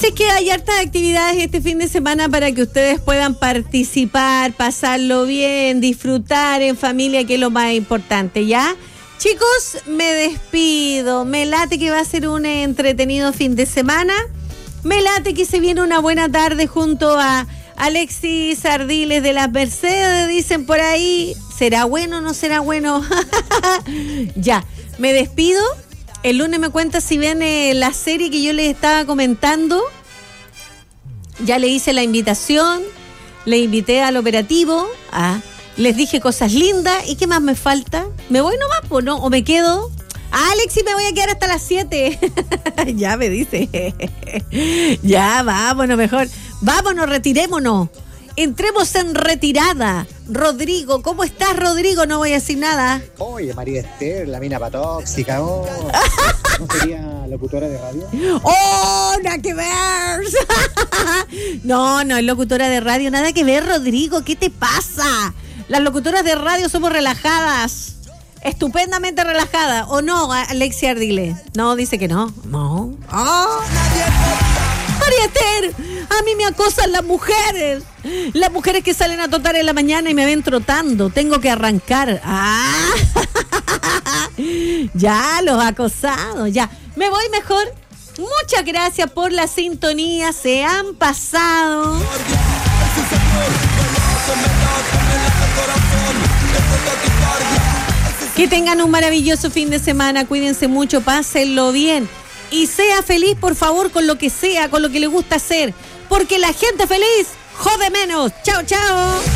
Así es que hay hartas actividades este fin de semana para que ustedes puedan participar, pasarlo bien, disfrutar en familia, que es lo más importante, ¿ya? Chicos, me despido. Me late que va a ser un entretenido fin de semana. Me late que se viene una buena tarde junto a Alexis Ardiles de las Mercedes, dicen por ahí. ¿Será bueno o no será bueno? Ya, me despido. El lunes me cuenta si viene la serie que yo les estaba comentando. Ya le hice la invitación, le invité al operativo, les dije cosas lindas. ¿Y qué más me falta? ¿Me voy nomás o no? ¿O me quedo? Alexis, me voy a quedar hasta las 7. Ya me dice. Ya, vámonos mejor. Vámonos, retirémonos. Entremos en retirada. Rodrigo, ¿cómo estás, Rodrigo? No voy a decir nada. Oye, María Esther, la mina patóxica, ¿no sería locutora de radio? ¡Oh, nada que ver! No es locutora de radio, nada que ver, Rodrigo, ¿qué te pasa? Las locutoras de radio somos relajadas, estupendamente relajadas, ¿o no, Alexia Ardile? No, dice que no. No. ¡Oh! María Esther, a mí me acosan las mujeres que salen a trotar en la mañana y me ven trotando, tengo que arrancar. Ya, los acosados, ya, me voy mejor. Muchas gracias por la sintonía, se han pasado. Que tengan un maravilloso fin de semana, cuídense mucho, pásenlo bien. Y sea feliz, por favor, con lo que sea, con lo que le gusta hacer. Porque la gente feliz jode menos. Chao, chao.